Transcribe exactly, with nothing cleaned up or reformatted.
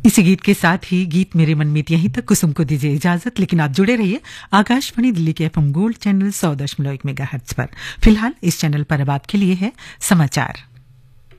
इसी गीत के साथ ही गीत मेरे मन में यहीं तक कुसुम को दीजिए इजाजत, लेकिन आप जुड़े रहिए आकाशवाणी दिल्ली के एफएम गोल्ड चैनल सौ दशमलव एक मेगाहर्ट्ज पर। फिलहाल इस चैनल पर अब आपके लिए है समाचार।